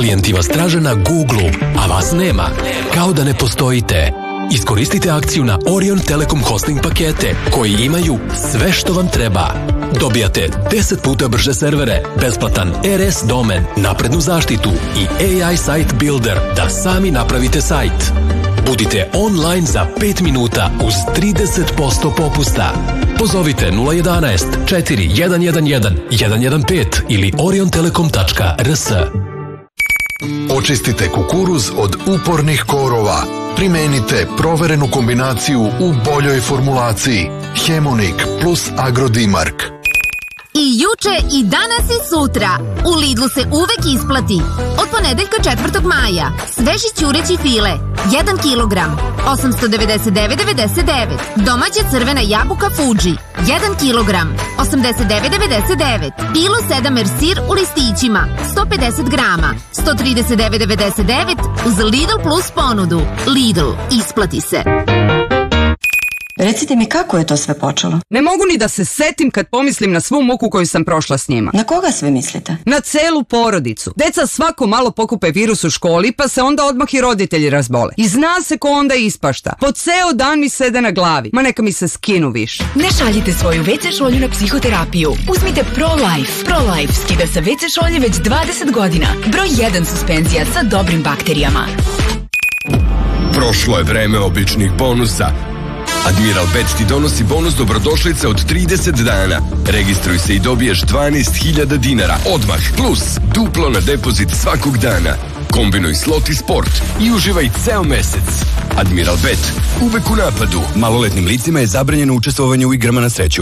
Klijenti vas traže na Google, a vas nema. Kao da ne postojite. Iskoristite akciju na Orion Telekom hosting pakete koji imaju sve što vam treba. Dobijate 10 puta brže servere, besplatan RS domen, naprednu zaštitu i AI Site Builder da sami napravite sajt. Budite online za 5 minuta uz 30% popusta. Pozovite 011 4111 115 ili oriontelekom.rs. Očistite kukuruz od upornih korova. Primenite proverenu kombinaciju u boljoj formulaciji. Hemonik plus Agrodimark. I juče, i danas, i sutra. U Lidlu se uvek isplati. Od ponedeljka 4. maja. Sveži ćureći file. 1 kilogram. 899,99. Domaća crvena jabuka Fuji. 1 kilogram. 89,99. Bilo 7 sir u listićima. 150 grama. 139,99. Uz Lidl Plus ponudu. Lidl. Isplati se. Recite mi kako je to sve počelo? Ne mogu ni da se setim kad pomislim na svu muku koju sam prošla s njima. Na koga sve mislite? Na celu porodicu. Deca svako malo pokupe virus u školi, pa se onda odmah i roditelji razbole. I zna se ko onda ispašta. Po ceo dan mi sede na glavi. Ma neka mi se skinu više. Ne šaljite svoju WC šolju na psihoterapiju. Uzmite ProLife. ProLife skida sa WC šolje već 20 godina. Broj 1 suspenzija sa dobrim bakterijama. Prošlo je vreme običnih bonusa. Admiral Bet ti donosi bonus dobrodošlice od 30 dana. Registruj se i dobiješ 12.000 dinara odmah, plus duplo na depozit svakog dana. Kombinuj slot i sport i uživaj ceo mesec. Admiral Bet, uvek u napadu. Maloletnim licima je zabranjeno učestvovanje u igrama na sreću.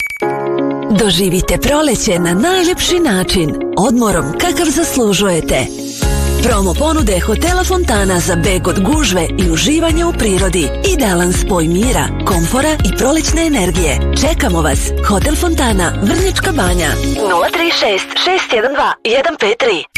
Doživite proleće na najljepši način, odmorom kakav zaslužujete. Promo ponude Hotela Fontana za beg od gužve i uživanje u prirodi. Idealan spoj mira, komfora i prolećne energije. Čekamo vas. Hotel Fontana, Vrnjačka Banja. 036 612 153.